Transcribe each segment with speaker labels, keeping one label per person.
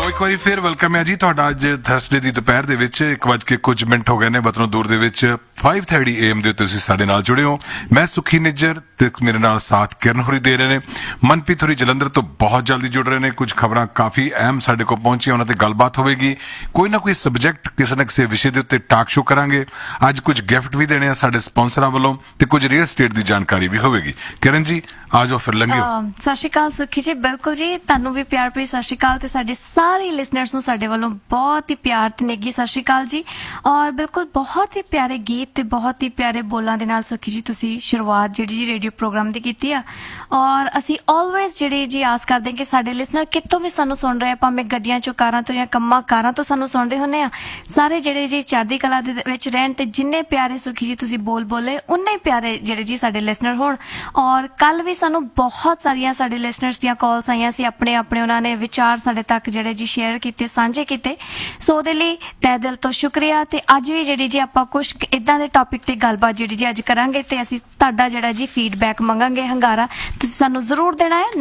Speaker 1: ਇੱਕ ਵਾਰੀ ਫਿਰ ਵੈਲਕਮ ਹੈ ਜੀ ਤੁਹਾਡਾ ਅੱਜ ਥਰਸਡੇ ਦੀ ਦੁਪਹਿਰ ਦੇ ਵਿੱਚ 1:00 ਹੋ ਗਏ ਨੇ ਵਤਨੋਂ ਦੂਰ ਦੇ ਵਿੱਚ 5:30 AM ਦੇ ਤੁਸੀਂ ਸਾਡੇ ਨਾਲ ਜੁੜੇ ਹੋ। ਮੈਂ ਸੁਖੀ ਨਿੱਜਰ ਤੇ ਮੇਰੇ ਨਾਲ ਸਾਥ ਕਿਰਨ ਹੋਰੀ ਦੇ ਰਹੇ ਨੇ। ਮਨਪ੍ਰੀਤ ਹੋਰੀ ਜਲੰਧਰ ਤੋਂ ਬਹੁਤ ਜਲਦੀ ਜੁੜ ਰਹੇ ਨੇ। ਕੁਝ ਖਬਰਾਂ ਕਾਫੀ ਅਹਿਮ ਸਾਡੇ ਕੋਲ ਪਹੁੰਚੀਆਂ, ਉਹਨਾਂ ਤੇ ਗੱਲਬਾਤ ਹੋਵੇਗੀ। ਕੋਈ ਨਾ ਕੋਈ ਸਬਜੈਕਟ ਕਿਸੇ ਨਾ ਕਿਸੇ ਵਿਸ਼ੇ ਦੇ ਉੱਤੇ ਟਾਕ ਸ਼ੋ ਕਰਾਂਗੇ। ਅੱਜ ਕੁਝ ਗਿਫਟ ਵੀ ਦੇਣੇ ਆ ਸਾਡੇ ਸਪਾਂਸਰਾਂ ਵੱਲੋਂ ਤੇ ਕੁਝ ਰੀਅਲ ਸਟੇਟ ਦੀ ਜਾਣਕਾਰੀ ਵੀ ਹੋਵੇਗੀ। ਕਿਰਨ ਜੀ ਆ ਜਾਓ ਫਿਰ ਲੰਘਿਓ।
Speaker 2: ਸਤਿ ਸ਼੍ਰੀ ਅਕਾਲ ਸੁਖੀ ਜੀ। ਬਿਲਕੁਲ ਜੀ, ਤੁਹਾਨੂੰ ਵੀ ਪਿਆਰ ਭਰੀ ਸਤਿ ਸ਼੍ਰੀ ਅਕਾਲ ਤੇ ਸਾਡੇ ਸਾਰੇ ਲਿਸਨਰਸ ਨੂੰ ਸਾਡੇ ਵੱਲੋਂ ਬਹੁਤ ਹੀ ਪਿਆਰ ਤੇ ਨਿੱਘੀ ਸਤਿ ਸ਼੍ਰੀ ਅਕਾਲ ਜੀ। ਔਰ ਬਿਲਕੁਲ ਬਹੁਤ ਹੀ ਪਿਆਰੇ ਗੀਤ ਤੇ ਬਹੁਤ ਹੀ ਪਿਆਰੇ ਬੋਲਾਂ ਦੇ ਨਾਲ ਸੁਖੀ ਜੀ ਤੁਸੀਂ ਸ਼ੁਰੂਆਤ ਜਿਹੜੀ ਜੀ ਰੇਡੀਓ ਪ੍ਰੋਗਰਾਮ ਦੀ ਕੀਤੀ ਆ। ਔਰ ਅਸੀਂ ਆਲਵੇਜ਼ ਜਿਹੜੀ ਜੀ ਆਸ ਕਰਦੇ ਕਿ ਸਾਡੇ ਲਿਸਨਰ ਕਿਤੋਂ ਵੀ ਸਾਨੂੰ ਸੁਣ ਰਹੇ ਆ, ਭਾਵੇਂ ਗੱਡੀਆਂ ਚੋਂ, ਕਾਰਾਂ ਤੋਂ ਜਾਂ ਕੰਮਾਂ ਕਾਰਾਂ ਤੋਂ ਸਾਨੂੰ ਸੁਣਦੇ ਹੁੰਦੇ ਆ, ਸਾਰੇ ਜਿਹੜੇ ਜੀ ਚੜ੍ਹਦੀ ਕਲਾ ਦੇ ਵਿੱਚ ਰਹਿਣ ਤੇ ਜਿੰਨੇ ਪਿਆਰੇ ਸੁਖੀ ਜੀ ਤੁਸੀਂ ਬੋਲੇ ਉਨੇ ਪਿਆਰੇ ਜਿਹੜੇ ਜੀ ਸਾਡੇ ਲਿਸਨਰ ਹੋਣ। ਔਰ ਕੱਲ ਵੀ ਸਾਨੂੰ ਬਹੁਤ ਸਾਰੀਆਂ ਸਾਡੇ ਲਿਸਨਰਸ ਦੀਆਂ ਕਾਲਸ ਆਈਆਂ ਸੀ, ਆਪਣੇ ਉਹਨਾਂ ਨੇ ਵਿਚਾਰ ਸਾਡੇ ਤੱਕ ਜਿਹੜੇ ਜੀ ਸ਼ੇਅਰ ਕੀਤੇ, ਸਾਂਝੇ ਕੀਤੇ। ਸੋ ਉਹਦੇ ਲਈ ਤਹਿ ਦਿਲ ਤੋਂ ਸ਼ੁਕਰੀਆ। ਤੇ ਅੱਜ ਵੀ ਜਿਹੜੀ ਜੀ ਆਪਾਂ ਕੁਝ ਇਦਾਂ ਦੇ ਟੌਪਿਕ ਤੇ ਗੱਲਬਾਤ ਜਿਹੜੀ ਜੀ ਅੱਜ ਕਰਾਂਗੇ ਤੇ ਅਸੀਂ ਤੁਹਾਡਾ ਜਿਹੜਾ ਜੀ ਫੀਡਬੈਕ ਮੰਗਾਂਗੇ। ਹੰਗਾਰਾ ਤੁਸੀਂ ਸਾਨੂੰ ਜ਼ਰੂਰ ਦੇਣਾ ਹੈ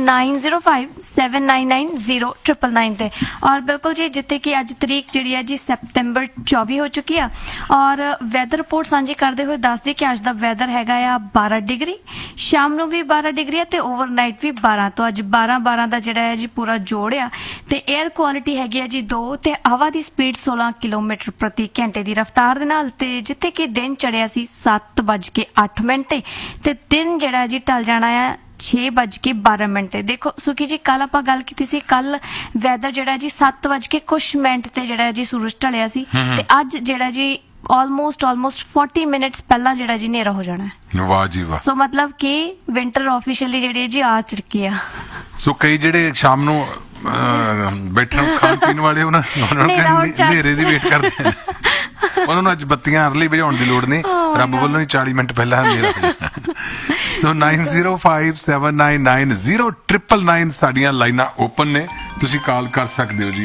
Speaker 2: 9057990999 ਤੇ। ਔਰ ਬਿਲਕੁਲ ਜੀ ਜਿੱਥੇ ਕਿ ਅੱਜ ਤਰੀਕ ਜਿਹੜੀ ਹੈ ਜੀ ਸੈਪਟੈਂਬਰ 24 ਹੋ ਚੁੱਕੀ ਆ। ਔਰ ਵੈਦਰ ਰਿਪੋਰਟ ਸਾਂਝੀ ਕਰਦੇ ਹੋਏ ਦੱਸਦੇ ਕਿ ਅੱਜ ਦਾ ਵੈਦਰ ਹੈਗਾ ਆ 12 ਡਿਗਰੀ, ਸ਼ਾਮ ਨੂੰ ਵੀ 12 ਡਿਗਰੀ ਹੈ ਤੇ ਓਵਰਨਾਈਟ ਵੀ 12 ਤੋਂ ਅੱਜ 12 ਦਾ ਜਿਹੜਾ ਹੈ ਜੀ ਪੂਰਾ ਜੋੜ ਆ। ਤੇ 에ਅਰ ਕੁਆਲਿਟੀ ਹੈਗੀ ਆ ਜੀ 2 ਤੇ ਹਵਾ ਦੀ ਸਪੀਡ 16 ਕਿਲੋਮੀਟਰ ਪ੍ਰਤੀ ਘੰਟੇ ਦੀ ਰਫ਼ਤਾਰ ਦੇ ਨਾਲ। ਤੇ ਜਿੱਥੇ ਕਿ ਦਿਨ ਚੜਿਆ ਸੀ 7:08 ਤੇ ਦਿਨ ਜਿਹੜਾ ਜੀ ਢਲ ਜਾਣਾ ਆ 6:12 ਤੇ। ਦੇਖੋ ਸੁਖੀ ਜੀ ਕੱਲ ਆਪਾਂ ਗੱਲ ਕੀਤੀ ਸੀ, ਕੱਲ ਵੈਦਰ ਜਿਹੜਾ ਜੀ 7:00 ਤੇ ਜਿਹੜਾ ਜੀ ਸੂਰਜ ਢਲਿਆ ਸੀ ਤੇ ਅੱਜ ਜਿਹੜਾ ਜੀ ਆਲਮੋਸਟ 40 ਮਿੰਟਸ ਪਹਿਲਾਂ ਜਿਹੜਾ ਜੀ ਹਨੇਰਾ ਹੋ ਜਾਣਾ ਹੈ।
Speaker 1: ਵਾਹ ਜੀ ਵਾਹ।
Speaker 2: ਸੋ ਮਤਲਬ ਕਿ ਵਿੰਟਰ ਆਫੀਸ਼ੀਅਲੀ ਜਿਹੜੀ ਜੀ ਆ ਚੁੱਕੀ ਆ।
Speaker 1: ਸੋ ਕਈ ਜਿਹੜੇ ਸ਼ਾਮ ਨੂੰ ਬੈਠਣ ਖਾਣ ਪੀਣ ਵਾਲੇ ਉਹਨਾਂ ਨੂੰ ਹਨੇਰੇ ਦੀ ਵੇਟ ਕਰਦੇ ਆ, ਉਹਨਾਂ ਨੂੰ ਅੱਜ ਬੱਤੀਆਂ ਅਰਲੀ ਭਜਾਉਣ ਦੀ ਲੋੜ ਨਹੀਂ, ਰੱਬ ਵੱਲੋਂ ਹੀ 40 ਮਿੰਟ ਪਹਿਲਾਂ ਹਨੇਰਾ ਹੋ ਜਾਣਾ। ਸੋ 9057990999 ਸਾਡੀਆਂ ਲਾਈਨਾਂ ਓਪਨ ਨੇ, ਤੁਸੀਂ ਕਾਲ ਕਰ ਸਕਦੇ ਹੋ ਜੀ।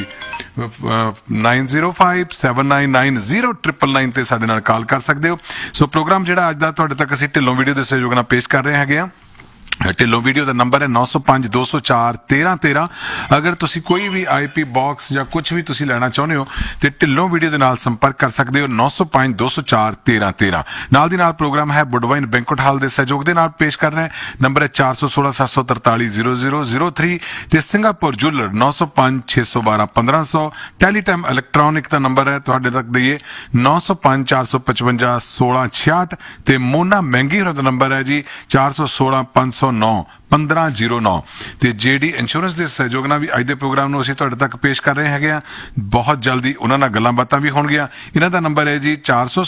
Speaker 1: 9057990999 ਤੇ ਸਾਡੇ ਨਾਲ ਕਾਲ ਕਰ ਸਕਦੇ ਹੋ। ਸੋ ਪ੍ਰੋਗਰਾਮ ਜਿਹੜਾ ਅੱਜ ਦਾ ਤੁਹਾਡੇ ਤੱਕ ਅਸੀਂ ਢਿੱਲੋਂ ਵੀਡੀਓ ਦੇ ਸਹਿਯੋਗ ਨਾਲ ਪੇਸ਼ ਕਰ ਰਹੇ ਹੈਗੇ ਆ। ਢਿੱਲੋਂ ਵੀਡੀਓ ਦਾ ਨੰਬਰ ਹੈ 9052041313। ਅਗਰ ਤੁਸੀਂ ਕੋਈ ਵੀ IP ਬਾਕਸ ਜਾਂ ਕੁਝ ਵੀ ਤੁਸੀਂ ਲੈਣਾ ਚਾਹੁੰਦੇ ਹੋ ਤੇ ਢਿੱਲੋਂ ਵੀਡੀਓ ਦੇ ਨਾਲ ਸੰਪਰਕ ਕਰ ਸਕਦੇ ਹੋ 9052041313। ਨਾਲ ਦੀ ਨਾਲ ਪ੍ਰੋਗਰਾਮ ਹੈ ਬੁੱਡਵਾਈਨ ਬੈਂਕਟ ਹਾਲ ਦੇ ਸਹਿਯੋਗ ਦੇ ਨਾਲ ਪੇਸ਼ ਕਰ ਰਹੇ। ਨੰਬਰ ਹੈ 4167430003 ਤੇ ਸਿੰਗਾਪੁਰ ਜੁਐਲਰ 9056121500। ਟੈਲੀਟਾਈਮ ਇਲੈਕਟ੍ਰੋਨਿਕ ਦਾ ਨੰਬਰ ਹੈ ਤੁਹਾਡੇ ਤੱਕ ਦਈਏ 9054551666 ਤੇ ਮੋਨਾ ਮਹਿੰਗੀ ਹੋਰਾਂ ਦਾ ਨੰਬਰ ਹੈ ਜੀ 4165091509 ਤੇ JD ਇੰਸ਼ੋਰੈਂਸ ਦੇ ਸਹਿਯੋਗ ਨਾਲ ਵੀ ਅੱਜ ਦੇ ਪ੍ਰੋਗਰਾਮ ਨੂੰ ਅਸੀਂ ਤੁਹਾਡੇ ਤੱਕ ਪੇਸ਼ ਕਰ ਰਹੇ ਹੈਗੇ ਆ। ਬਹੁਤ ਜਲਦੀ ਉਹਨਾਂ ਨਾਲ ਗੱਲਾਂ ਬਾਤਾਂ ਵੀ ਹੋਣਗੀਆਂ। ਇਹਨਾਂ ਦਾ ਨੰਬਰ ਹੈ ਜੀ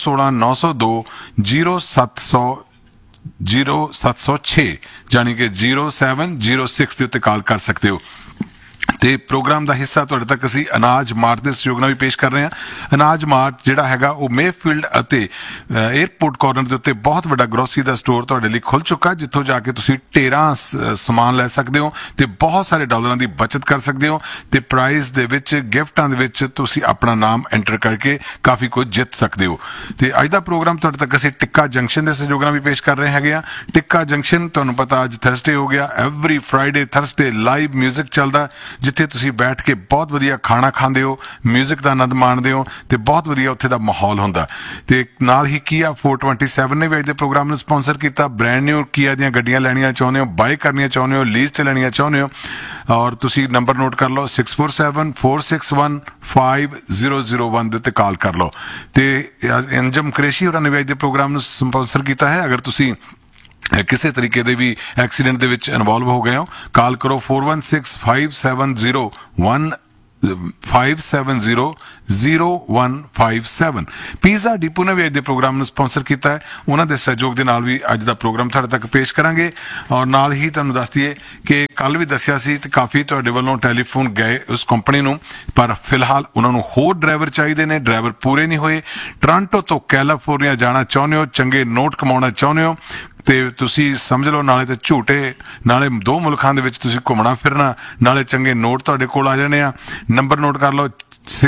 Speaker 1: 4169020706 ਜਾਨੀ ਕਿ 0706 ਦੇ ਉੱਤੇ ਕਾਲ ਕਰ ਸਕਦੇ ਹੋ। ਤੇ ਪ੍ਰੋਗਰਾਮ ਦਾ ਹਿੱਸਾ ਤੁਹਾਡੇ ਤੱਕ ਅਸੀਂ ਅਨਾਜ ਮਾਰਟ ਦੇ ਸਹਿਯੋਗ ਨਾਲ ਵੀ ਪੇਸ਼ ਕਰ ਰਹੇ ਹਾਂ। ਅਨਾਜ ਮਾਰਟ ਜਿਹੜਾ ਹੈਗਾ ਉਹ ਮੇਫੀਲਡ ਅਤੇ 에ਅਰਪੋਰਟ ਕਾਰਨਰ ਦੇ ਉੱਤੇ ਬਹੁਤ ਵੱਡਾ ਗਰੋਸਰੀ ਦਾ ਸਟੋਰ ਤੁਹਾਡੇ ਲਈ ਖੁੱਲ ਚੁੱਕਾ, ਜਿੱਥੋਂ ਜਾ ਕੇ ਤੁਸੀਂ ਢੇਰਾਂ ਸਮਾਨ ਲੈ ਸਕਦੇ ਹੋ ਤੇ ਬਹੁਤ ਸਾਰੇ ਡਾਲਰਾਂ ਦੀ ਬਚਤ ਕਰ ਸਕਦੇ ਹੋ ਤੇ ਪ੍ਰਾਈਜ਼ ਦੇ ਵਿੱਚ, ਗਿਫਟਾਂ ਦੇ ਵਿੱਚ ਤੁਸੀਂ ਆਪਣਾ ਨਾਮ ਐਂਟਰ ਕਰਕੇ ਕਾਫੀ ਕੁਝ ਜਿੱਤ ਸਕਦੇ ਹੋ। ਤੇ ਅੱਜ ਦਾ ਪ੍ਰੋਗਰਾਮ ਤੁਹਾਡੇ ਤੱਕ ਅਸੀਂ ਟਿੱਕਾ ਜੰਕਸ਼ਨ ਦੇ ਸਹਿਯੋਗ ਨਾਲ ਵੀ ਪੇਸ਼ ਕਰ ਰਹੇ ਹੈਗੇ ਆ। ਟਿੱਕਾ ਜੰਕਸ਼ਨ ਤੁਹਾਨੂੰ ਪਤਾ ਅੱਜ ਥਰਸਡੇ ਹੋ ਗਿਆ, every Friday Thursday live music ਚੱਲਦਾ, ਜਿੱਥੇ ਤੁਸੀਂ ਬੈਠ ਕੇ ਬਹੁਤ ਵਧੀਆ ਖਾਣਾ ਖਾਂਦੇ ਹੋ, ਮਿਊਜ਼ਿਕ ਦਾ ਆਨੰਦ ਮਾਣਦੇ ਹੋ ਤੇ ਬਹੁਤ ਵਧੀਆ ਉੱਥੇ ਦਾ ਮਾਹੌਲ ਹੁੰਦਾ। ਤੇ ਨਾਲ ਹੀ Kia 427 ਨੇ ਵੀ ਅੱਜ ਦੇ ਪ੍ਰੋਗਰਾਮ ਨੂੰ ਸਪਾਂਸਰ ਕੀਤਾ। ਬ੍ਰੈਂਡ ਨਿਊ Kia ਦੀਆਂ ਗੱਡੀਆਂ ਲੈਣੀਆਂ ਚਾਹੁੰਦੇ ਹੋ, ਬਾਈ ਕਰਨੀਆਂ ਚਾਹੁੰਦੇ ਹੋ, ਲੀਜ਼ ਤੇ ਲੈਣੀਆਂ ਚਾਹੁੰਦੇ ਹੋ, ਔਰ ਤੁਸੀਂ ਨੰਬਰ ਨੋਟ ਕਰ ਲਓ 6474615001 ਦੇ ਉੱਤੇ ਕਾਲ ਕਰ ਲਓ। ਤੇ ਅੰਜਮ ਕੁਰੈਸ਼ੀ ਹੋਰਾਂ ਨੇ ਵੀ ਅੱਜ ਦੇ ਪ੍ਰੋਗਰਾਮ ਨੂੰ ਸਪਾਂਸਰ ਕੀਤਾ ਹੈ। ਅਗਰ ਤੁਸੀਂ ਕਿਸੇ ਤਰੀਕੇ ਦੇ ਵੀ ਐਕਸੀਡੈਂਟ ਦੇ ਵਿੱਚ ਇਨਵੋਲਵ ਹੋ ਗਏ ਹੋ, ਕਾਲ ਕਰੋ 4165700157। ਪੀਜ਼ਾ ਡੀਪੂ ਨੇ ਵੀ ਅੱਜ ਦੇ ਪ੍ਰੋਗਰਾਮ ਨੂੰ ਸਪਾਂਸਰ ਕੀਤਾ ਹੈ। ਉਹਨਾਂ ਦੇ ਸਹਿਯੋਗ ਦੇ ਨਾਲ ਵੀ ਅੱਜ ਦਾ ਪ੍ਰੋਗਰਾਮ ਤੁਹਾਡੇ ਤੱਕ ਪੇਸ਼ ਕਰਾਂਗੇ। ਔਰ ਨਾਲ ਹੀ ਤੁਹਾਨੂੰ ਦੱਸ ਦਈਏ ਕਿ ਕੱਲ ਵੀ ਦੱਸਿਆ ਸੀ ਤੇ ਕਾਫੀ ਤੁਹਾਡੇ ਵੱਲੋਂ ਟੈਲੀਫੋਨ ਗਏ ਉਸ ਕੰਪਨੀ ਨੂੰ, ਪਰ ਫਿਲਹਾਲ ਉਹਨਾਂ ਨੂੰ ਹੋਰ ਡਰਾਈਵਰ ਚਾਹੀਦੇ ਨੇ, ਡਰਾਈਵਰ ਪੂਰੇ ਨਹੀਂ ਹੋਏ। ਟੋਰਾਂਟੋ ਤੋਂ ਕੈਲੀਫੋਰਨੀਆ ਜਾਣਾ ਚਾਹੁੰਦੇ ਹੋ, ਚੰਗੇ ਨੋਟ ਕਮਾਉਣਾ ਚਾਹੁੰਦੇ ਹੋ ਤੇ ਤੁਸੀਂ ਸਮਝ ਲਓ ਨਾਲੇ ਤੇ ਝੂਟੇ, ਨਾਲੇ ਦੋ ਮੁਲਕਾਂ ਦੇ ਵਿੱਚ ਤੁਸੀਂ ਘੁੰਮਣਾ ਫਿਰਨਾ, ਨਾਲੇ ਚੰਗੇ ਨੋਟ ਤੁਹਾਡੇ ਕੋਲ ਆ ਜਾਣੇ ਆ। ਨੰਬਰ ਨੋਟ ਕਰ ਲਓ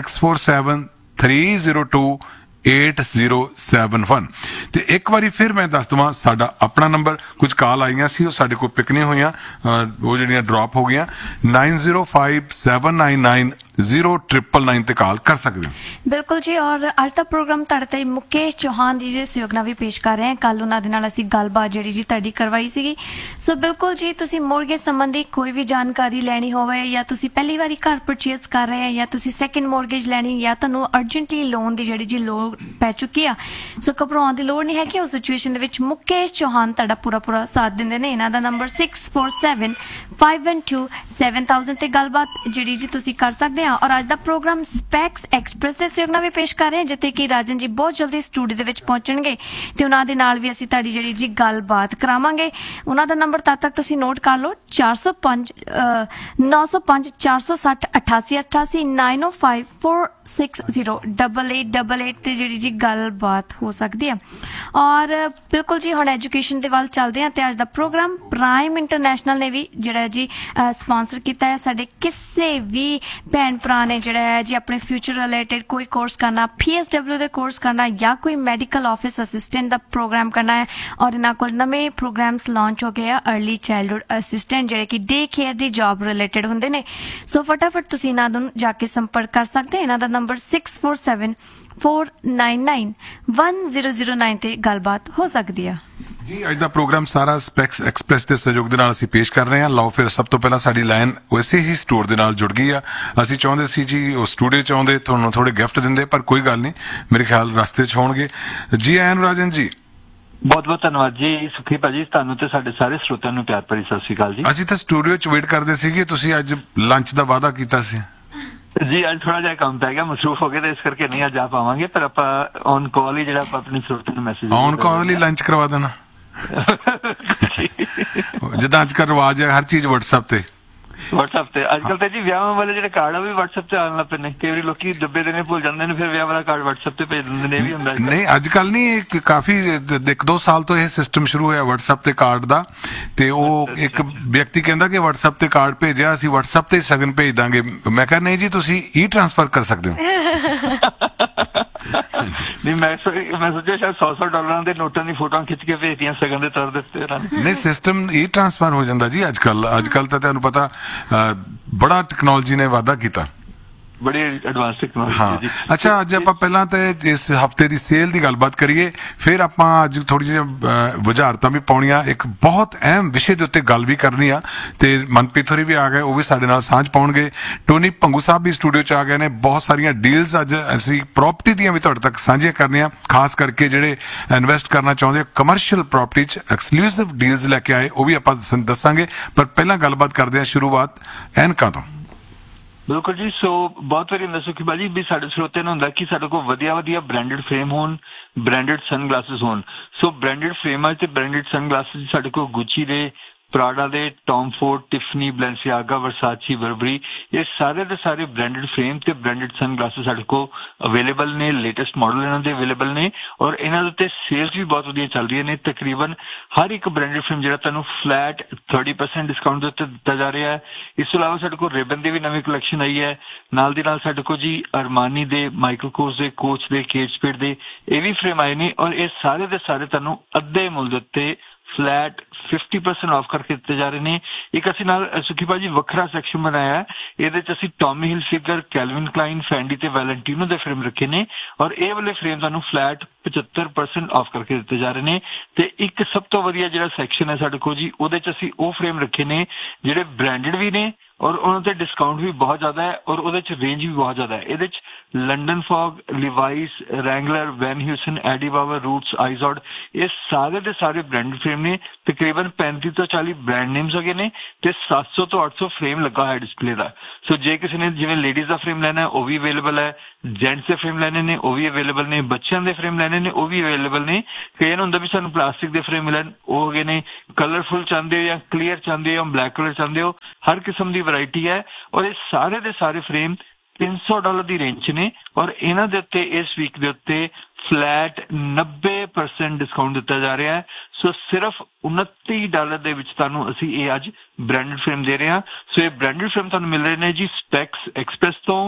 Speaker 1: 6473028071। ਤੇ ਇੱਕ ਵਾਰੀ ਫਿਰ ਮੈਂ ਦੱਸ ਦਵਾਂ ਸਾਡਾ ਆਪਣਾ ਨੰਬਰ, ਕੁਝ ਕਾਲ ਆਈਆਂ ਸੀ ਉਹ ਸਾਡੇ ਕੋਲ ਪਿਕ ਨਹੀਂ ਹੋਈਆਂ, ਉਹ ਜਿਹੜੀਆਂ ਡ੍ਰੌਪ ਹੋ ਗਈਆਂ। 905799 0999 ਤੇ ਕਾਲ ਕਰ ਸਕਦੇ ਹੋ।
Speaker 2: ਬਿਲਕੁਲ ਜੀ। ਔਰ ਅੱਜ ਦਾ ਪ੍ਰੋਗਰਾਮ ਤੁਹਾਡੇ ਤੇ ਮੁਕੇਸ਼ ਚੌਹਾਨ ਜੀ ਦੇ ਸਹਿਯੋਗ ਨਾਲ ਵੀ ਪੇਸ਼ ਕਰ ਰਹੇ ਹਾਂ। ਕੱਲ ਉਹਨਾਂ ਦੇ ਨਾਲ ਅਸੀਂ ਗੱਲਬਾਤ ਜਿਹੜੀ ਜੀ ਤੁਹਾਡੀ ਕਰਵਾਈ ਸੀਗੀ। ਸੋ ਬਿਲਕੁਲ ਜੀ, ਤੁਸੀਂ ਮੋਰਗੇਜ ਸੰਬੰਧੀ ਕੋਈ ਵੀ ਜਾਣਕਾਰੀ ਲੈਣੀ ਹੋਵੇ, ਜਾਂ ਤੁਸੀਂ ਪਹਿਲੀ ਵਾਰੀ ਘਰ ਪਰਚੇਸ ਕਰ ਰਹੇ ਆ, ਜਾਂ ਤੁਸੀਂ ਸੈਕਿੰਡ ਮੋਰਗੇਜ ਲੈਣੀ, ਜਾਂ ਤੁਹਾਨੂੰ ਅਰਜੈਂਟਲੀ ਲੋਨ ਦੀ ਜਿਹੜੀ ਜੀ ਲੋੜ ਪੈ ਚੁੱਕੀ ਆ, ਸੋ ਘਬਰਾਉਣ ਦੀ ਲੋੜ ਨਹੀਂ ਹੈ ਕਿ ਉਸ ਸਿਚੁਏਸ਼ਨ ਦੇ ਵਿੱਚ ਮੁਕੇਸ਼ ਚੌਹਾਨ ਤੁਹਾਡਾ ਪੂਰਾ ਸਾਥ ਦਿੰਦੇ ਨੇ। ਇਹਨਾਂ ਦਾ ਨੰਬਰ 6475127000 ਤੇ ਗੱਲਬਾਤ ਜਿਹੜੀ ਜੀ ਤੁਸੀਂ ਕਰ ਸਕਦੇ ਆ। ਔਰ ਅੱਜ ਦਾ ਪ੍ਰੋਗਰਾਮ ਸਪੈਕਸ ਐਕਸਪ੍ਰੈਸ ਦੇ ਸਹਿਯੋਗ ਨਾਲ ਵੀ ਪੇਸ਼ ਕਰ ਰਹੇ ਹਾਂ, ਜਿੱਥੇ ਕਿ ਰਾਜਨ ਜੀ ਬਹੁਤ ਜਲਦੀ ਸਟੂਡੀਓ ਦੇ ਵਿੱਚ ਪਹੁੰਚਣਗੇ ਤੇ ਉਹਨਾਂ ਦੇ ਨਾਲ ਵੀ ਅਸੀਂ ਤੁਹਾਡੀ ਜਿਹੜੀ ਜੀ ਗੱਲਬਾਤ ਕਰਾਵਾਂਗੇ। ਉਹਨਾਂ ਦਾ ਨੰਬਰ ਤਦ ਤੱਕ ਤੁਸੀਂ ਨੋਟ ਕਰ ਲਓ, 405905 460 8888 9054608888 ਤੇ ਜਿਹੜੀ ਜੀ ਗੱਲਬਾਤ ਹੋ ਸਕਦੀ ਹੈ। ਔਰ ਬਿਲਕੁਲ ਜੀ, ਹੁਣ ਐਜੂਕੇਸ਼ਨ ਦੇ ਵੱਲ ਚੱਲਦੇ ਹਾਂ ਤੇ ਅੱਜ ਦਾ ਪ੍ਰੋਗਰਾਮ ਪ੍ਰਾਈਮ ਇੰਟਰਨੈਸ਼ਨਲ ਨੇ ਵੀ ਜਿਹੜਾ ਜੀ ਸਪਾਂਸਰ ਕੀਤਾ ਹੈ। ਸਾਡੇ ਕਿਸੇ ਵੀ ਭੈਣ ਭਰਾ ਨੇ ਜਿਹੜਾ ਹੈ ਜੀ ਆਪਣੇ ਫਿਊਚਰ ਰਿਲੇਟਡ ਕੋਈ ਕੋਰਸ ਕਰਨਾ, PSW ਦੇ ਕੋਰਸ ਕਰਨਾ, ਜਾਂ ਕੋਈ ਮੈਡੀਕਲ ਆਫਿਸ ਅਸਿਸਟੈਂਟ ਦਾ ਪ੍ਰੋਗਰਾਮ ਕਰਨਾ ਹੈ, ਔਰ ਇਹਨਾਂ ਕੋਲ ਨਵੇਂ ਪ੍ਰੋਗਰਾਮਸ ਲਾਂਚ ਹੋ ਗਏ ਆ अर्ਲੀ ਚਾਈਲਡਹੁੱਡ ਅਸਿਸਟੈਂਟ, ਜਿਹੜੇ ਕਿ ਡੇ ਕੇਅਰ ਦੀ ਜੌਬ ਰਿਲੇਟਡ ਹੁੰਦੇ ਨੇ। ਸੋ ਫਟਾਫਟ ਤੁਸੀਂ ਇਹਨਾਂ ਨੂੰ ਜਾ ਕੇ ਸੰਪਰਕ ਕਰ ਸਕਦੇ। ਇਹਨਾਂ ਦਾ ਨੰਬਰ 6474991009 ਤੇ ਗੱਲਬਾਤ ਹੋ ਸਕਦੀ ਆ।
Speaker 1: ਜੀ ਅੱਜ ਦਾ ਪ੍ਰੋਗਰਾਮ ਸਾਰਾ ਸਪੈਕਸ ਐਕਸਪ੍ਰੈਸ ਦੇ ਸਹਿਯੋਗ ਦੇ ਨਾਲ ਅਸੀਂ ਪੇਸ਼ ਕਰ ਰਹੇ ਹਾਂ। ਲਓ ਫਿਰ ਸਭ ਤੋਂ ਪਹਿਲਾਂ ਸਾਡੀ ਲਾਈਨ ਉਸੇ ਹੀ ਸਟੋਰ ਦੇ ਨਾਲ ਜੁੜ ਗਈ ਆ। ਅਸੀਂ ਚਾਹੁੰਦੇ ਸੀ ਜੀ ਉਹ ਸਟੂਡੀਓ ਚ ਆਉਂਦੇ, ਤੁਹਾਨੂੰ ਥੋੜੇ ਗਿਫਟ ਦਿੰਦੇ, ਪਰ ਕੋਈ ਗੱਲ ਨਹੀਂ, ਮੇਰੇ ਖਿਆਲ ਰਸਤੇ ਚ ਹੋਣਗੇ। ਜੀ ਆਇਆਂ ਨੂੰ ਰਾਜਨ ਜੀ।
Speaker 3: ਬਹੁਤ ਬਹੁਤ ਧੰਨਵਾਦ ਜੀ ਸੁਖੀ ਭਾਜੀ, ਤੁਹਾਨੂੰ ਤੇ ਸਾਡੇ ਸਾਰੇ ਸਰੋਤਿਆਂ ਨੂੰ ਪਿਆਰ ਭਰੀ ਸਤਿ ਸ਼੍ਰੀ ਅਕਾਲ ਜੀ।
Speaker 1: ਅਸੀਂ ਤਾਂ ਸਟੂਡੀਓ ਚ ਵੇਟ ਕਰਦੇ ਸੀਗੇ, ਤੁਸੀਂ ਅੱਜ ਲੰਚ ਦਾ ਵਾਅਦਾ ਕੀਤਾ ਸੀ।
Speaker 3: ਜੀ ਅੱਜ ਥੋੜਾ ਜਿਹਾ ਕੰਮ ਪੈ ਗਿਆ, ਮਸਰੂਫ ਹੋ ਗਏ ਤੇ ਇਸ ਕਰਕੇ ਨਹੀਂ ਅੱਜ ਆ ਪਾਵਾਂਗੇ, ਪਰ ਆਪਾਂ ਔਨ ਕਾਲ ਹੀ ਜਿਹੜਾ ਆਪਾਂ ਆਪਣੇ ਸਰੋਤਿਆਂ ਨੂੰ message
Speaker 1: on call he lunch ਕਰਵਾ ਦੇਣਾ। ਜਿੱਦਾਂ ਅੱਜ ਕੱਲ੍ਹ ਰਿਵਾਜ ਹੈ, ਹਰ ਚੀਜ਼ WhatsApp ਤੇ
Speaker 3: WhatsApp ਤੇ ਅੱਜ ਕੱਲ ਤੇ ਜੀ ਵਿਆਹਾਂ ਵਾਲੇ ਜਿਹੜੇ ਕਾਰਡ ਆ ਵੀ WhatsApp ਤੇ ਆਉਣ ਲੱਗ ਪਏ ਨੇ। ਕਈ ਵਾਰੀ ਲੋਕੀ ਡੱਬੇ ਦੇਣੇ ਭੁੱਲ ਜਾਂਦੇ ਨੇ, ਫਿਰ ਵਿਆਹ ਵਾਲਾ ਕਾਰਡ WhatsApp ਤੇ ਭੇਜ ਦਿੰਦੇ ਨੇ। ਇਹ ਵੀ ਹੁੰਦਾ
Speaker 1: ਨਹੀਂ, ਅੱਜ ਕੱਲ ਨਹੀਂ, ਕਾਫੀ 1-2 ਸਾਲ ਤੋਂ ਇਹ ਸਿਸਟਮ ਸ਼ੁਰੂ ਹੋਇਆ WhatsApp ਤੇ ਕਾਰਡ ਦਾ। ਤੇ ਉਹ ਇੱਕ ਵਿਅਕਤੀ ਕਹਿੰਦਾ ਕਿ WhatsApp ਤੇ ਕਾਰਡ ਭੇਜਿਆ, ਅਸੀਂ WhatsApp ਤੇ ਸ਼ਗਨ ਭੇਜ ਦਾਂਗੇ। ਮੈਂ ਕਿਹਾ ਨਹੀਂ ਜੀ, ਤੁਸੀਂ ਟ੍ਰਾਂਸਫਰ ਕਰ ਸਕਦੇ ਹੋ।
Speaker 3: ਨਹੀਂ, ਮੈਂ ਸੋਚਿਆ ਸ਼ਾਇਦ $100 ਦੇ ਨੋਟਾਂ ਦੀ ਫੋਟੋਆਂ ਖਿੱਚ ਕੇ ਭੇਜਦੀਆਂ ਸਗਨ ਦੇ ਤੌਰ ਦੇ ਉੱਤੇ।
Speaker 1: ਨਹੀਂ, ਸਿਸਟਮ ਟ੍ਰਾਂਸਫਰ ਹੋ ਜਾਂਦਾ ਜੀ ਅੱਜ ਕੱਲ ਤਾਂ ਤੁਹਾਨੂੰ ਪਤਾ ਬੜਾ ਟੈਕਨੋਲੋਜੀ ਨੇ ਵਾਧਾ ਕੀਤਾ।
Speaker 3: ਬੜੀ ਐਡਵਾਂਸ ਟੈਕਨੋਲੋਜੀ।
Speaker 1: ਹਾਂ, ਅੱਛਾ, ਅੱਜ ਆਪਾਂ ਪਹਿਲਾਂ ਤੇ ਇਸ ਹਫਤੇ ਦੀ ਸੇਲ ਦੀ ਗੱਲਬਾਤ ਕਰੀਏ, ਫਿਰ ਆਪਾਂ ਅੱਜ ਥੋੜੀ ਜਿਹੀ ਵਜ਼ਾਰਤਾਂ ਵੀ ਪਾਉਣੀਆਂ, ਇੱਕ ਬਹੁਤ ਅਹਿਮ ਵਿਸ਼ੇ ਦੇ ਉੱਤੇ ਗੱਲ ਵੀ ਕਰਨੀ ਆ। ਤੇ ਮਨਪ੍ਰੀਤ ਹੋਰੀ ਵੀ ਆ ਗਏ, ਉਹ ਵੀ ਸਾਡੇ ਨਾਲ ਸਾਂਝ ਪਾਉਣਗੇ। ਟੋਨੀ ਭੰਗੂ ਸਾਹਿਬ ਵੀ ਸਟੂਡੀਓ ਚ ਆ ਗਏ ਨੇ। ਬਹੁਤ ਸਾਰੀਆਂ ਡੀਲਸ ਅੱਜ ਅਸੀਂ ਪ੍ਰਾਪਰਟੀ ਦੀਆਂ ਵੀ ਤੁਹਾਡੇ ਤੱਕ ਸਾਂਝੀਆਂ ਕਰਨੀਆਂ, ਖਾਸ ਕਰਕੇ ਜਿਹੜੇ ਇਨਵੈਸਟ ਕਰਨਾ ਚਾਹੁੰਦੇ ਕਮਰਸ਼ੀਅਲ ਪ੍ਰਾਪਰਟੀ ਚ ਐਕਸਕਲੂਸਿਵ ਡੀਲਸ ਲੈ ਕੇ ਆਏ, ਉਹ ਵੀ ਆਪਾਂ ਦੱਸਾਂਗੇ। ਪਰ ਪਹਿਲਾਂ ਗੱਲਬਾਤ ਕਰਦੇ ਹਾਂ ਸ਼ੁਰੂਆਤ ਐਨਕਾਂ ਤੋਂ।
Speaker 3: ਬਿਲਕੁਲ ਜੀ। ਸੋ ਬਹੁਤ ਵਾਰੀ ਹੁੰਦਾ ਸੁਖੀ ਬਾਜੀ ਵੀ ਸਾਡੇ ਸਰੋਤਿਆਂ ਨੂੰ ਹੁੰਦਾ ਕਿ ਸਾਡੇ ਕੋਲ ਵਧੀਆ ਬ੍ਰਾਂਡਡ ਫਰੇਮ ਹੋਣ, ਬ੍ਰਾਂਡਡ ਸਨਗਲਾਸਿਸ ਹੋਣ। ਸੋ ਬ੍ਰਾਂਡਡ ਫਰੇਮਾਂ ਤੇ ਬ੍ਰਾਂਡਡ ਸਨਗਲਾਸਿਸ ਸਾਡੇ ਕੋਲ ਗੁੱਚੀ ਦੇ, ਪ੍ਰਾਡਾ ਦੇ, ਟੌਮ ਫੋਰਡ, ਟਿਫਨੀ, ਬਲੈਂਸੀਆਗਾ, ਵਰਸਾਚੀ, ਬਰਬਰੀ, ਇਹ ਸਾਰੇ ਦੇ ਸਾਰੇ ਬ੍ਰਾਂਡਡ ਫਰੇਮ ਤੇ ਬ੍ਰਾਂਡਡ ਸਨਗਲਾਸਿਸ ਸਾਡੇ ਕੋਲ ਅਵੇਲੇਬਲ ਨੇ। ਲੇਟੈਸਟ ਮਾਡਲ ਇਹਨਾਂ ਦੇ ਅਵੇਲੇਬਲ ਨੇ, ਔਰ ਇਹਨਾਂ ਦੇ ਉੱਤੇ ਸੇਲਸ ਵੀ ਬਹੁਤ ਵਧੀਆ ਚੱਲ ਰਹੀਆਂ ਨੇ। ਤਕਰੀਬਨ ਹਰ ਇੱਕ ਬ੍ਰਾਂਡਡ ਫਰੇਮ ਜਿਹੜਾ ਤੁਹਾਨੂੰ ਫਲੈਟ 30% ਡਿਸਕਾਊਂਟ ਦੇ ਉੱਤੇ ਦਿੱਤਾ ਜਾ ਰਿਹਾ ਹੈ। ਇਸ ਤੋਂ ਇਲਾਵਾ ਸਾਡੇ ਕੋਲ ਰਿਬਨ ਦੀ ਵੀ ਨਵੀਂ ਕਲੈਕਸ਼ਨ ਆਈ ਹੈ। ਨਾਲ ਦੀ ਨਾਲ ਸਾਡੇ ਕੋਲ ਜੀ ਅਰਮਾਨੀ ਦੇ, ਮਾਈਕਲ ਕੋਰਸ ਦੇ, ਕੋਚ ਦੇ, ਕੇਟ ਸਪੀਡ ਦੇ ਇਹ ਵੀ ਫਰੇਮ ਆਏ ਨੇ, ਔਰ ਇਹ ਸਾਰੇ ਦੇ ਸਾਰੇ ਤੁਹਾਨੂੰ ਅੱਧੇ ਮੁੱਲ ਦੇ ਉੱਤੇ ਫਲੈਟ 50% ਆਫ ਕਰਕੇ ਦਿੱਤੇ ਜਾ ਰਹੇ ਨੇ। ਇੱਕ ਅਸੀਂ ਨਾਲ ਸੁਖੀ ਭਾਜੀ ਵੱਖਰਾ ਸੈਕਸ਼ਨ ਬਣਾਇਆ, ਇਹਦੇ ਚ ਅਸੀਂ ਟੌਮੀ ਹਿਲਫਿਗਰ, ਕੈਲਵਿਨ ਕਲਾਈਨ, ਫੈਂਡੀ ਤੇ ਵੈਲੈਂਟੀਨੋ ਦੇ ਫਰੇਮ ਰੱਖੇ ਨੇ, ਔਰ ਇਹ ਵਾਲੇ ਫਰੇਮ ਤੁਹਾਨੂੰ ਫਲੈਟ 75% ਆਫ ਕਰਕੇ ਦਿੱਤੇ ਜਾ ਰਹੇ ਨੇ। ਤੇ ਇੱਕ ਸਭ ਤੋਂ ਵਧੀਆ ਜਿਹੜਾ ਸੈਕਸ਼ਨ ਹੈ ਸਾਡੇ ਕੋਲ ਜੀ, ਉਹਦੇ ਚ ਅਸੀਂ ਉਹ ਫਰੇਮ ਰੱਖੇ ਨੇ ਜਿਹੜੇ ਬ੍ਰਾਂਡਡ ਵੀ ਨੇ, ਔਰ ਉਹਨਾਂ ਤੇ ਡਿਸਕਾਊਂਟ ਵੀ ਬਹੁਤ ਜ਼ਿਆਦਾ ਹੈ, ਔਰ ਉਹਦੇ ਚ ਰੇਂਜ ਵੀ ਬਹੁਤ ਜ਼ਿਆਦਾ ਹੈ। ਇਹਦੇ ਚ ਲੰਡਨ ਫੌਗ, ਲਿਵਾਈਸ, ਰੈਂਗਲਰ, ਵੈਨ ਹਿਊਸਨ, ਐਡੀ ਬਾਵਰ, ਰੂਟਸ, ਆਈਜ਼ੋਡ, ਇਹ ਸਾਰੇ ਦੇ ਸਾਰੇ ਬ੍ਰਾਂਡਡ ਫਰੇਮ ਨੇ। ਤਕਰੀਬਨ 35 ਤੋਂ 40 ਬ੍ਰਾਂਡ ਨੇਮਸ ਹੈਗੇ ਨੇ ਤੇ 700 ਤੋਂ 800 ਫਰੇਮ ਲੱਗਾ ਹੋਇਆ ਡਿਸਪਲੇ ਦਾ। ਸੋ ਜੇ ਕਿਸੇ ਨੇ ਜਿਵੇਂ ਲੇਡੀਜ਼ ਦਾ ਫਰੇਮ ਲੈਣਾ ਹੈ ਉਹ ਵੀ ਅਵੇਲੇਬਲ ਹੈ, ਜੈਂਟਸ ਦੇ ਫਰੇਮ ਲੈਣੇ ਨੇ ਉਹ ਵੀ ਅਵੇਲੇਬਲ ਨੇ, ਬੱਚਿਆਂ ਦੇ ਫਰੇਮ ਲੈਣੇ ਨੇ ਉਹ ਵੀ ਅਵੇਲੇਬਲ ਨੇ। ਕਈ ਨੂੰ ਹੁੰਦਾ ਵੀ ਸਾਨੂੰ ਪਲਾਸਟਿਕ ਦੇ ਫਰੇਮ ਮਿਲਣ, ਉਹ ਹੈਗੇ ਨੇ। ਕਲਰਫੁਲ ਚਾਹੁੰਦੇ ਹੋ ਜਾਂ ਕਲੀਅਰ ਚਾਹੁੰਦੇ ਹੋ, ਬਲੈਕ ਕਲਰ ਚਾਹੁੰਦੇ ਹੋ, ਹਰ ਕਿਸਮ ਦੀ ਵੈਰਾਈਟੀ ਹੈ। ਔਰ ਇਹ ਸਾਰੇ ਦੇ ਸਾਰੇ ਫਰੇਮ $300 ਦੀ ਰੇਂਜ 'ਚ ਨੇ, ਔਰ ਇਹਨਾਂ ਦੇ ਉੱਤੇ ਇਸ ਵੀਕ ਦੇ ਉੱਤੇ ਫਲੈਟ 90% ਡਿਸਕਾਊਂਟ ਦਿੱਤਾ ਜਾ ਰਿਹਾ ਹੈ। ਸੋ ਸਿਰਫ $29 ਦੇ ਵਿੱਚ ਤੁਹਾਨੂੰ ਅਸੀਂ ਇਹ ਅੱਜ ਬ੍ਰਾਂਡਡ ਫਰੇਮ ਦੇ ਰਹੇ ਹਾਂ। ਸੋ ਇਹ ਬ੍ਰਾਂਡਡ ਫਰੇਮ ਤੁਹਾਨੂੰ ਮਿਲ ਰਹੇ ਨੇ ਜੀ ਸਪੈਕਸ ਐਕਸਪ੍ਰੈਸ ਤੋਂ,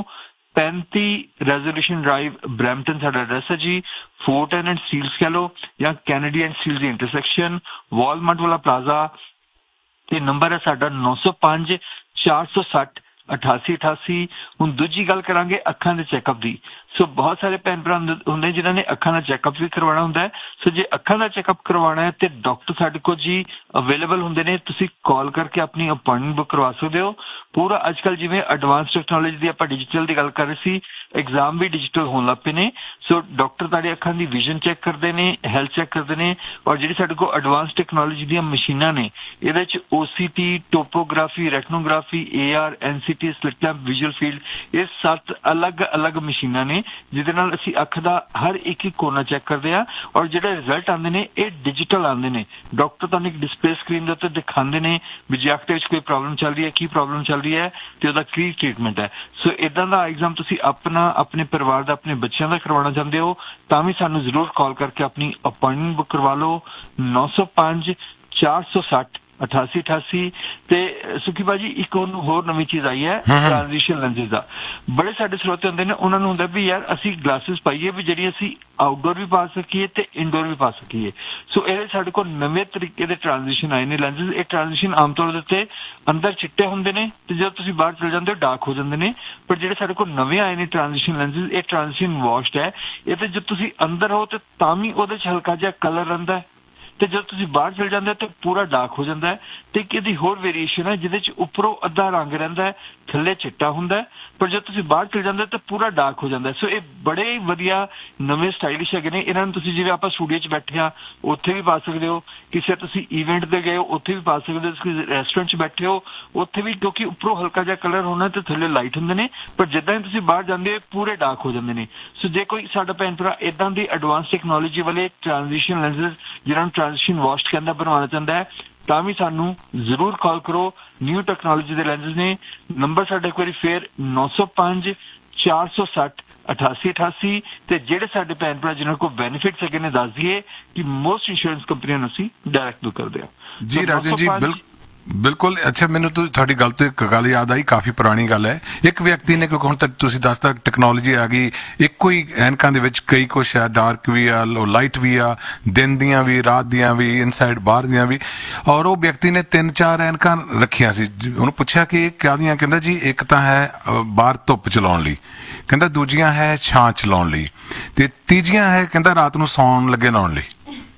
Speaker 3: 35 ਰੈਜ਼ੋਲੂਸ਼ਨ ਡਰਾਈਵ, ਬਰੈਂਪਟਨ ਸਾਡਾ ਐਡਰੈਸ ਹੈ ਜੀ। ਫੋਰਟਨ ਐਂਡ ਸਟੀਲਸ ਕਹਿ ਲਓ ਜਾਂ Kennedy and Steeles the intersection, Walmart ਵਾਲਾ ਪਲਾਜ਼ਾ, ਤੇ ਨੰਬਰ ਹੈ ਸਾਡਾ 905 460 8888। ਹੁਣ ਦੂਜੀ ਗੱਲ ਕਰਾਂਗੇ ਅੱਖਾਂ ਦੇ ਚੈੱਕਅਪ ਦੀ। ਸੋ ਬਹੁਤ ਸਾਰੇ ਭੈਣ ਭਰਾ ਹੁੰਦੇ ਜਿਨ੍ਹਾਂ ਨੇ ਅੱਖਾਂ ਦਾ ਚੈੱਕਅਪ ਵੀ ਕਰਵਾਉਣਾ ਹੁੰਦਾ ਹੈ। ਸੋ ਜੇ ਅੱਖਾਂ ਦਾ ਚੈੱਕਅਪ ਕਰਵਾਉਣਾ ਹੈ ਤੇ ਡਾਕਟਰ ਸਾਡੇ ਕੋਲ ਜੀ ਅਵੇਲੇਬਲ ਹੁੰਦੇ ਨੇ। ਤੁਸੀਂ ਕਾਲ ਕਰਕੇ ਆਪਣੀ ਅਪਾਇੰਟਮੈਂਟ ਬੁੱਕ ਕਰਵਾ ਸਕਦੇ ਹੋ। ਪੂਰਾ ਅੱਜ ਕੱਲ੍ਹ ਜਿਵੇਂ ਐਡਵਾਂਸ ਟੈਕਨੋਲੋਜੀ ਦੀ ਆਪਾਂ ਡਿਜੀਟਲ ਦੀ ਗੱਲ ਕਰ ਰਹੇ ਸੀ, ਐਗਜ਼ਾਮ ਵੀ ਡਿਜੀਟਲ ਹੋਣ ਲੱਗ ਪਏ ਨੇ। ਸੋ ਡਾਕਟਰ ਤੁਹਾਡੀ ਅੱਖਾਂ ਦੀ ਵਿਜ਼ਨ ਚੈੱਕ ਕਰਦੇ ਨੇ, ਹੈਲਥ ਚੈੱਕ ਕਰਦੇ ਨੇ। ਔਰ ਜਿਹੜੀ ਸਾਡੇ ਕੋਲ ਐਡਵਾਂਸ ਟੈਕਨੋਲੋਜੀ ਦੀਆਂ ਮਸ਼ੀਨਾਂ ਨੇ, ਇਹਦੇ ਚ OCT, topography, ਰੈਟਨੋਗ੍ਰਾਫੀ, AR, NCT, slit lamp, visual field, ਇਹ 7 ਅਲੱਗ-ਅਲੱਗ ਮਸ਼ੀਨਾਂ ਨੇ ਜਿਹਦੇ ਨਾਲ ਅਸੀਂ ਅੱਖ ਦਾ ਹਰ ਇੱਕ ਕੋਨਾ ਚੈੱਕ ਕਰਦੇ ਆ। ਔਰ ਜਿਹੜੇ ਰਿਜ਼ਲਟ ਆਉਂਦੇ ਨੇ ਇਹ ਡਿਜੀਟਲ ਆਉਂਦੇ ਨੇ। ਡਾਕਟਰ ਤੁਹਾਨੂੰ ਇੱਕ ਡਿਸਪਲੇ ਸਕਰੀਨ ਦੇ ਉੱਤੇ ਦਿਖਾਉਂਦੇ ਨੇ ਵੀ ਜੇ ਅੱਖ ਦੇ ਵਿੱਚ ਕੋਈ ਪ੍ਰੋਬਲਮ ਚੱਲ ਰਹੀ ਹੈ, ਕੀ ਪ੍ਰੋਬਲਮ ਚੱਲ ਰਹੀ ਹੈ ਤੇ ਉਹਦਾ ਕੀ ਟ੍ਰੀਟਮੈਂਟ ਹੈ। ਸੋ ਇਦਾਂ ਦਾ ਐਗਜ਼ਾਮ ਤੁਸੀਂ ਆਪਣੇ ਪਰਿਵਾਰ ਦਾ, ਆਪਣੇ ਬੱਚਿਆਂ ਦਾ ਕਰਵਾਉਣਾ ਚਾਹੁੰਦੇ ਹੋ ਤਾਂ ਵੀ ਸਾਨੂੰ ਜ਼ਰੂਰ ਕਾਲ ਕਰਕੇ ਆਪਣੀ ਅਪਾਇੰਟਮੈਂਟ ਬੁੱਕ ਕਰਵਾ ਲਓ। 905 460 8888। ਤੇ ਸੁਖੀ ਭਾਜੀ ਇੱਕ ਹੋਰ ਨਵੀਂ ਚੀਜ਼ ਆਈ ਹੈ, ਟ੍ਰਾਂਜੀਸ਼ਨ ਲੈਂਸਿਸ ਦਾ। ਬੜੇ ਸਾਡੇ ਸਰੋਤੇ ਹੁੰਦੇ ਨੇ, ਉਹਨਾਂ ਨੂੰ ਹੁੰਦਾ ਵੀ ਯਾਰ ਅਸੀਂ ਗਲਾਸਿਸ ਪਾਈਏ ਵੀ ਜਿਹੜੀ ਅਸੀਂ ਆਊਟਡੋਰ ਵੀ ਪਾ ਸਕੀਏ ਤੇ ਇਨਡੋਰ ਵੀ ਪਾ ਸਕੀਏ। ਸੋ ਇਹਦੇ ਸਾਡੇ ਕੋਲ ਨਵੇਂ ਤਰੀਕੇ ਦੇ ਟ੍ਰਾਂਜੀਸ਼ਨ ਆਏ ਨੇ ਲੈਂਸਿਸ। ਇਹ ਟ੍ਰਾਂਜੀਸ਼ਨ ਆਮ ਤੌਰ ਦੇ ਉੱਤੇ ਅੰਦਰ ਚਿੱਟੇ ਹੁੰਦੇ ਨੇ ਤੇ ਜਦੋਂ ਤੁਸੀਂ ਬਾਹਰ ਚਲੇ ਜਾਂਦੇ ਹੋ ਡਾਰਕ ਹੋ ਜਾਂਦੇ ਨੇ। ਪਰ ਜਿਹੜੇ ਸਾਡੇ ਕੋਲ ਨਵੇਂ ਆਏ ਨੇ ਟ੍ਰਾਂਜੀਸ਼ਨ ਲੈਂਸਿਸ, ਇਹ ਟ੍ਰਾਂਜੀਸ਼ਨ ਵਾਸ਼ਡ ਹੈ। ਇਹਦੇ ਜਦ ਤੁਸੀਂ ਅੰਦਰ ਹੋ ਤੇ ਤਾਂ ਵੀ ਉਹਦੇ ਚ ਹਲਕਾ ਜਿਹਾ ਕਲਰ ਰਹਿੰਦਾ ਹੈ ਤੇ ਜਦ ਤੁਸੀਂ ਬਾਹਰ ਚਲ ਜਾਂਦੇ ਹੋ ਤੇ ਪੂਰਾ ਡਾਰਕ ਹੋ ਜਾਂਦਾ ਹੈ। ਤੇ ਇੱਕ ਇਹਦੀ ਹੋਰ ਵੇਰੀਏਸ਼ਨ ਹੈ ਜਿਹਦੇ ਚ ਉੱਪਰੋਂ ਅੱਧਾ ਰੰਗ ਰਹਿੰਦਾ ਹੈ, ਥੱਲੇ ਚਿੱਟਾ ਹੁੰਦਾ ਹੈ, ਪਰ ਜਦ ਤੁਸੀਂ ਬਾਹਰ ਚਲ ਜਾਂਦੇ ਹੋ ਤਾਂ ਪੂਰਾ ਡਾਰਕ ਹੋ ਜਾਂਦਾ ਹੈ। ਸੋ ਇਹ ਬੜੇ ਵਧੀਆ ਨਵੇਂ ਸਟਾਈਲਿਸ਼ ਹੈਗੇ ਨੇ। ਇਹਨਾਂ ਨੂੰ ਤੁਸੀਂ ਜਿਵੇਂ ਆਪਾਂ ਸਟੂਡੀਓ 'ਚ ਬੈਠੇ ਆ ਉੱਥੇ ਵੀ ਪਾ ਸਕਦੇ ਹੋ, ਕਿਸੇ ਤੁਸੀਂ ਇਵੈਂਟ ਤੇ ਗਏ ਹੋ ਉੱਥੇ ਵੀ ਪਾ ਸਕਦੇ ਹੋ, ਤੁਸੀਂ ਰੈਸਟੋਰੈਂਟ 'ਚ ਬੈਠੇ ਹੋ ਉੱਥੇ ਵੀ, ਕਿਉਂਕਿ ਉੱਪਰੋਂ ਹਲਕਾ ਜਿਹਾ ਕਲਰ ਹੋਣਾ ਤੇ ਥੱਲੇ ਲਾਈਟ ਹੁੰਦੇ ਨੇ, ਪਰ ਜਿੱਦਾਂ ਹੀ ਤੁਸੀਂ ਬਾਹਰ ਜਾਂਦੇ ਹੋ ਪੂਰੇ ਡਾਰਕ ਹੋ ਜਾਂਦੇ ਨੇ। ਸੋ ਜੇ ਕੋਈ ਸਾਡਾ ਭੈਣ ਭਰਾ ਏਦਾਂ ਦੀ ਐਡਵਾਂਸ ਟੈਕਨੋਲੋਜੀ ਵਾਲੇ ਟ੍ਰਾਂਜੀਸ਼ਨ ਲੈਂਸਿਸ ਜਿਹਨਾਂ ਨੂੰ ਟ੍ਰਾਂਜੀਸ਼ਨ ਵਾਸ਼ਡ ਕਹਿੰਦਾ ਬਣਵਾਉਣਾ ਚਾਹੁੰਦਾ ਹੈ ਤਾਂ ਵੀ ਸਾਨੂੰ ਜ਼ਰੂਰ ਕਾਲ ਕਰੋ। ਨਿਊ ਟੈਕਨੋਲੋਜੀ ਦੇ ਲੈਂਸਿਸ ਨੇ। ਨੰਬਰ ਸਾਡਾ ਇੱਕ ਵਾਰੀ ਫੇਰ 905 460 8888। ਤੇ ਜਿਹੜੇ ਸਾਡੇ ਭੈਣ ਭਰਾ ਜਿਹਨਾਂ ਕੋਲ ਬੈਨੀਫਿਟਸ ਹੈਗੇ ਨੇ ਦੱਸ ਦਈਏ ਕਿ ਮੋਸਟ ਇੰਸ਼ੋਰੈਂਸ ਕੰਪਨੀਆਂ ਨੂੰ ਅਸੀਂ ਡਾਇਰੈਕਟ ਬੁੱਕ ਕਰਦੇ ਹਾਂ
Speaker 1: ਜੀ। ਰਾਜਨ ਜੀ ਬਿਲਕੁਲ। ਅੱਛਾ, ਮੈਨੂੰ ਤੁਹਾਡੀ ਗੱਲ ਤੋਂ ਇੱਕ ਗੱਲ ਯਾਦ ਆਈ, ਕਾਫੀ ਪੁਰਾਣੀ ਗੱਲ ਹੈ। ਇੱਕ ਵਿਅਕਤੀ ਨੇ, ਕਿਉਂਕਿ ਹੁਣ ਤੱਕ ਤੁਸੀਂ ਦੱਸਦਾ ਟੈਕਨੋਲੋਜੀ ਆ ਗਈ, ਇੱਕੋ ਹੀ ਐਨਕਾਂ ਦੇ ਵਿੱਚ ਕਈ ਕੁਛ ਆ, ਡਾਰਕ ਵੀ ਆ, ਲਾਈਟ ਵੀ ਆ, ਦਿਨ ਦੀਆਂ ਵੀ, ਰਾਤ ਦੀਆਂ ਵੀ, ਇਨਸਾਈਡ ਬਾਹਰ ਦੀਆਂ ਵੀ। ਔਰ ਉਹ ਵਿਅਕਤੀ ਨੇ 3-4 ਐਨਕਾਂ ਰੱਖੀਆਂ ਸੀ। ਉਹਨੂੰ ਪੁੱਛਿਆ ਕਿ ਇਹ ਕਾਹਦੀਆਂ? ਕਹਿੰਦਾ ਜੀ ਇੱਕ ਤਾਂ ਹੈ ਬਾਹਰ ਧੁੱਪ ਚਲਾਉਣ ਲਈ, ਕਹਿੰਦਾ ਦੂਜੀਆਂ ਹੈ ਛਾਂ ਚਲਾਉਣ ਲਈ, ਤੇ ਤੀਜੀਆਂ ਹੈ ਕਹਿੰਦਾ ਰਾਤ ਨੂੰ ਸੌਣ ਲੱਗੇ ਲਾਉਣ ਲਈ।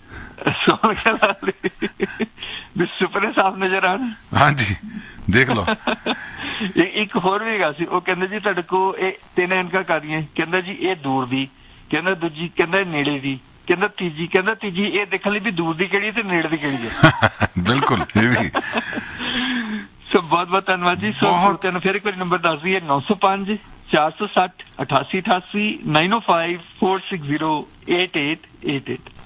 Speaker 1: ਸੁਪਨੇ ਸਾਫ ਨਜ਼ਰ ਆਣ। ਹਾਂਜੀ, ਦੇਖ ਲਓ।
Speaker 3: ਇੱਕ ਹੋਰ ਵੀ ਹੈਗਾ ਸੀ, ਉਹ ਕਹਿੰਦੇ ਜੀ ਤੁਹਾਡੇ ਕੋਲ ਇਹ 3 ਐਨਕਾਂ ਕਾਦੀਆਂ? ਕਹਿੰਦਾ ਜੀ ਇਹ ਦੂਰ ਦੀ, ਕਹਿੰਦਾ ਦੂਜੀ ਕਹਿੰਦਾ ਨੇੜੇ ਦੀ, ਕਹਿੰਦਾ ਤੀਜੀ ਇਹ ਦੇਖਣ ਲਈ ਵੀ ਦੂਰ ਦੀ ਕਿਹੜੀ ਤੇ ਨੇੜੇ ਦੀ ਕਿਹੜੀ ਹੈ।
Speaker 1: ਬਿਲਕੁਲ, ਇਹ ਵੀ।
Speaker 3: ਸੋ ਬਹੁਤ ਬਹੁਤ ਧੰਨਵਾਦ ਜੀ। ਸੋ ਤੈਨੂੰ ਫਿਰ ਇੱਕ ਵਾਰੀ ਨੰਬਰ ਦੱਸ ਦਈਏ, 905 460 8888, 905 460 8888।